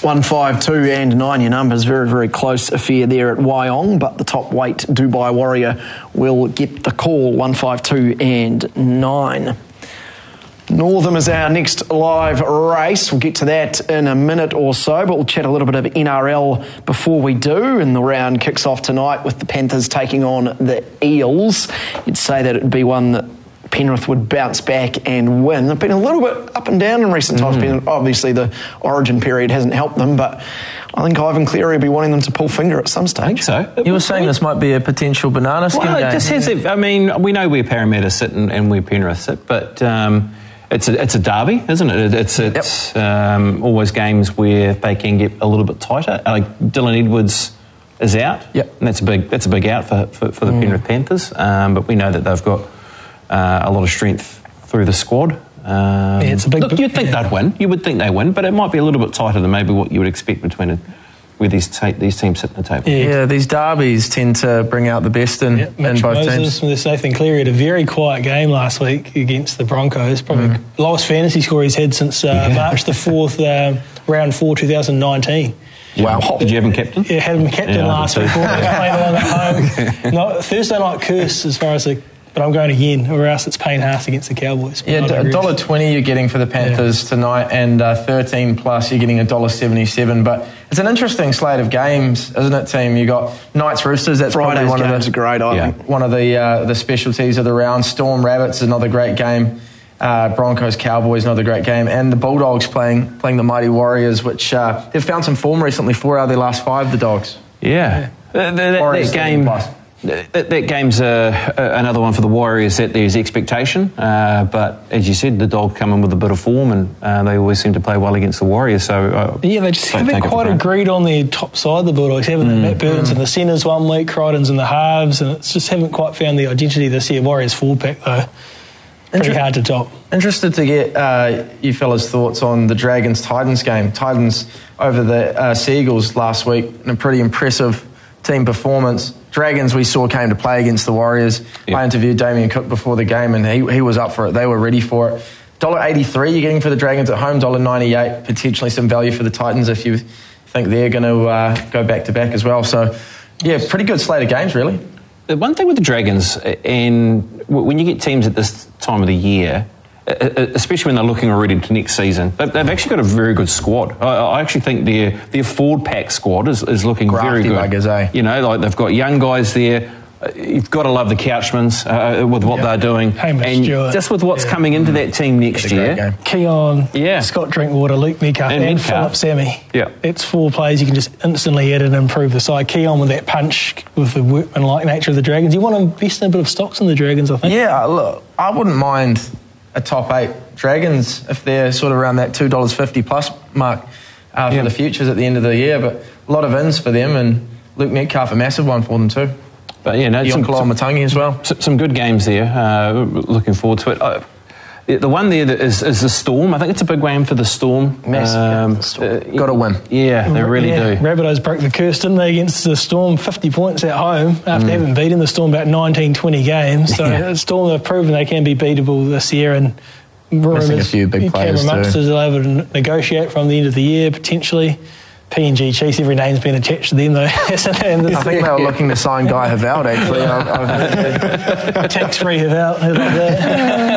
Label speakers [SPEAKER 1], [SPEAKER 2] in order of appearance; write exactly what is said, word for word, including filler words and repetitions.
[SPEAKER 1] One, five, two and nine, your numbers. Very, very close affair there at Wyong, but the top weight Dubai Warrior will get the call. One, five, two and nine. Northam is our next live race. We'll get to that in a minute or so, but we'll chat a little bit of N R L before we do. And the round kicks off tonight with the Panthers taking on the Eels. You'd say that it'd be one that Penrith would bounce back and win. They've been a little bit up and down in recent times. Mm. Obviously, the origin period hasn't helped them, but I think Ivan Cleary will be wanting them to pull finger at some stage.
[SPEAKER 2] I think so.
[SPEAKER 3] You were saying this might be a potential banana skin
[SPEAKER 2] well,
[SPEAKER 3] game.
[SPEAKER 2] It just has it, I mean, we know where Parramatta sit and, and where Penrith sit, but um, it's a it's a derby, isn't it? It's it's yep. um, always games where they can get a little bit tighter. Like Dylan Edwards is out,
[SPEAKER 3] yep.
[SPEAKER 2] and that's a big that's a big out for for, for the mm. Penrith Panthers. Um, but we know that they've got uh, a lot of strength through the squad. Um,
[SPEAKER 4] yeah, it's a big.
[SPEAKER 2] Look, you'd think yeah. they'd win. You would think they win, but it might be a little bit tighter than maybe what you would expect between it. Where these ta- these teams sit at the table.
[SPEAKER 3] Yeah. yeah, these derbies tend to bring out the best in,
[SPEAKER 4] yeah,
[SPEAKER 3] in both
[SPEAKER 4] Moses,
[SPEAKER 3] teams.
[SPEAKER 4] Nathan Cleary had a very quiet game last week against the Broncos. Probably mm. lowest fantasy score he's had since uh, yeah. March the fourth, uh, round four, twenty nineteen.
[SPEAKER 2] Wow. Did you have him captain?
[SPEAKER 4] Yeah, had him captain yeah, last week. Played along at home. No, Thursday night curse as far as the... But I'm going again, or else it's Payne Haas against the Cowboys.
[SPEAKER 3] Yeah, one dollar twenty you're getting for the Panthers yeah. tonight, and uh, thirteen plus you're getting one dollar seventy-seven. But it's an interesting slate of games, isn't it, team? You got Knights Roosters. That's
[SPEAKER 1] Friday's
[SPEAKER 3] probably one of the
[SPEAKER 1] great. I
[SPEAKER 3] yeah,
[SPEAKER 1] think
[SPEAKER 3] one of the uh, the specialties of the round. Storm Rabbits is another great game. Uh, Broncos Cowboys another great game, and the Bulldogs playing playing the Mighty Warriors, which uh, they've found some form recently. Four out of their last five, the Dogs.
[SPEAKER 2] Yeah, yeah. That, that, that game. Plus. That, that game's uh, another one for the Warriors that there's expectation, uh, but as you said, the Dog come in with a bit of form, and uh, they always seem to play well against the Warriors. So uh,
[SPEAKER 4] yeah, they just haven't quite agreed on their top side. The Bulldogs haven't. Mm. Matt Burns mm. in the centres one week, Crichton's in the halves, and it's just haven't quite found the identity this year. Warriors full pack though, pretty Inter- hard to top.
[SPEAKER 3] Interested to get uh, you fellas' thoughts on the Dragons Titans game. Titans over the uh, Seagulls last week in a pretty impressive team performance. Dragons we saw came to play against the Warriors. Yep. I interviewed Damien Cook before the game and he he was up for it. They were ready for it. one dollar eighty-three you're getting for the Dragons at home, one dollar ninety-eight potentially some value for the Titans if you think they're going to uh, go back-to-back as well. So, yeah, pretty good slate of games, really.
[SPEAKER 2] The one thing with the Dragons, and when you get teams at this time of the year, especially when they're looking already to next season, they've actually got a very good squad. I actually think their their forward pack squad is, is looking
[SPEAKER 3] Grafty
[SPEAKER 2] very good.
[SPEAKER 3] Buggers, eh?
[SPEAKER 2] You know, like they've got young guys there. You've got to love the Couchmans uh, with what yep. they're doing,
[SPEAKER 4] Hamish
[SPEAKER 2] and
[SPEAKER 4] Stewart.
[SPEAKER 2] just with what's
[SPEAKER 4] yeah.
[SPEAKER 2] coming into that team next year.
[SPEAKER 4] Keon,
[SPEAKER 2] yeah.
[SPEAKER 4] Scott Drinkwater, Luke Metcalf, and, and Philip Sammy.
[SPEAKER 2] Yeah,
[SPEAKER 4] it's four players you can just instantly add and improve the side. Keon with that punch, with the workman-like nature of the Dragons. You want to invest in a bit of stocks in the Dragons, I think.
[SPEAKER 3] Yeah, look, I wouldn't mind a top eight Dragons if they're sort of around that two dollars fifty plus mark uh, for yeah. the futures at the end of the year. But a lot of ins for them, and Luke Metcalf a massive one for them too.
[SPEAKER 2] But yeah, no,
[SPEAKER 3] some, some Matangi as well.
[SPEAKER 2] Some good games there. Uh, looking forward to it. Uh, the one there that is, is the Storm. I think it's a big game for the Storm.
[SPEAKER 3] Massive. Um, the Storm. Uh, Got to win.
[SPEAKER 2] Yeah, they really
[SPEAKER 4] yeah.
[SPEAKER 2] do.
[SPEAKER 4] Rabbitohs broke the curse, didn't they, against the Storm? fifty points at home after mm. having beaten the Storm about nineteen, twenty games. So yeah. the Storm have proven they can be beatable this year, and
[SPEAKER 3] missing a few big players
[SPEAKER 4] Cameron
[SPEAKER 3] too.
[SPEAKER 4] Munsters will able to negotiate from the end of the year potentially. P N G Chiefs, every name's been attached to them though. I
[SPEAKER 3] think they were looking to sign Guy Havald actually.
[SPEAKER 4] Tax free Havald, like that.